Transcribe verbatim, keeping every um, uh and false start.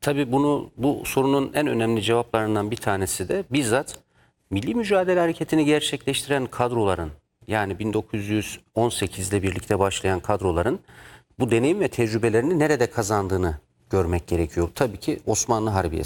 tabii bunu bu sorunun en önemli cevaplarından bir tanesi de bizzat Milli Mücadele Hareketi'ni gerçekleştiren kadroların, yani bin dokuz yüz on sekizde birlikte başlayan kadroların bu deneyim ve tecrübelerini nerede kazandığını görmek gerekiyor. Tabii ki Osmanlı Harbiye